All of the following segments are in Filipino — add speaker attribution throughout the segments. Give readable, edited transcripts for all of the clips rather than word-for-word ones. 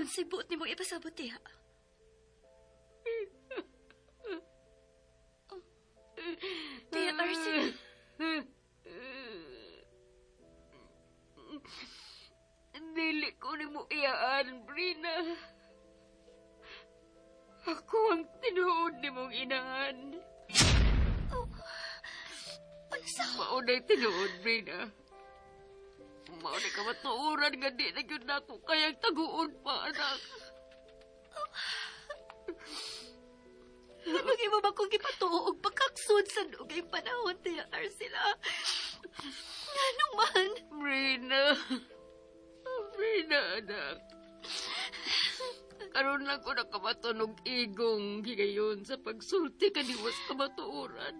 Speaker 1: Unsay buot nimong ipasabot diha? Tiya Tarsi.
Speaker 2: Dili ko ni mo iyaan, Brina. Ako ang tinuod ni mong inahan. Maunay tinuod, Brina. Maunay ka matuuran nga di na yun nato kayang taguon pa, anak.
Speaker 1: Lagi mo ba kung ipatuog pagkaksod sa dugay panahon, Tiya Tarsila? Anong man?
Speaker 2: Brina. Brina, anak. Karoon lang ko nakamatunog igong higayon sa pagsulti kaniwas kamatuuran.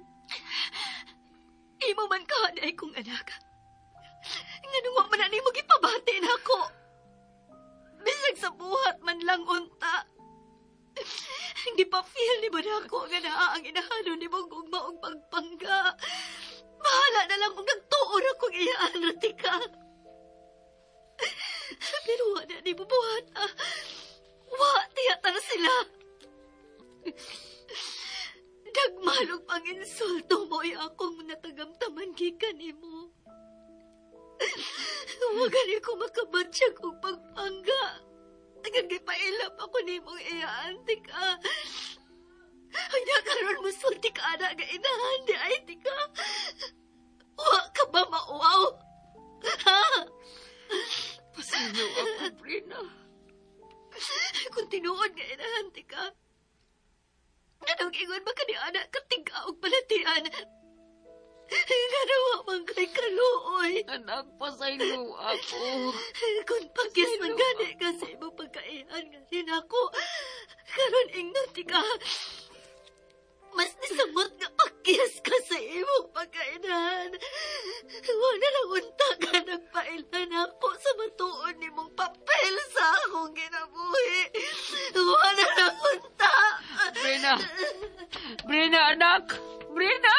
Speaker 1: Imo man ka, day kong anak. Nga nung man na mo gipabati na ako. Bisag sa buhat man lang unta. Hindi pa feel ni ba na ako nga naa ang inahano ni mong gugmaong pagpangga. Bahala na lang kung nagtuon akong iyaan, Ratika. Pero wala ni bubuhat, ah. Tiyatar sila. Dagmalog pang insulto mo akong natagamtaman gikan mo. Wagali ko makabatsyag kong pagpangga. Nagagipailap ako ni mong iyaan, tika. Ay nakaroon mo sulti ka na nga inahan di ay, tika. Wa ka ba mauaw? Ha?
Speaker 2: Pasinyo ako, Brina.
Speaker 1: Kung tinuod nga inahan, tika. Ganong ingon ba ka ni anak katigaog palatian? Ganawa man kay kaluoy.
Speaker 2: Anak, pasaylo ako.
Speaker 1: Kung pagyas man gani ka sa imong pagkaihan nga rin ako, karon ingnon tika. Mas nisamot nga pagyas ka sa imong pagkainan. Wala lang unta ka nagpailan ako sa matuon ni mong papel sa akong ginabuhi. Wala lang unta.
Speaker 2: Brina! Brina, anak! Brina!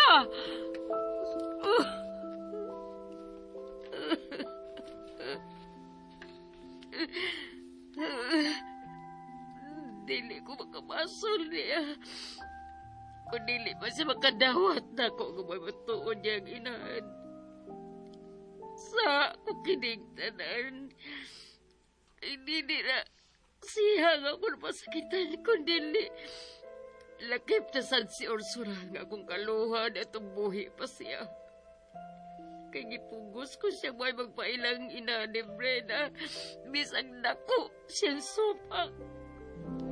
Speaker 2: Dili ko makamasol niya. Kung dili pa siya makadawat na ako kung may matuon niya ang inahan. Sa kukinigtanan, hindi na siya nga kung masakitan kung dili. Lakip na sad si Ursula nga kung kaluhan at buhi pa siya. Kay gipugos ko siya may magpailang ina ni Brena. Bisang dako siyang sopa.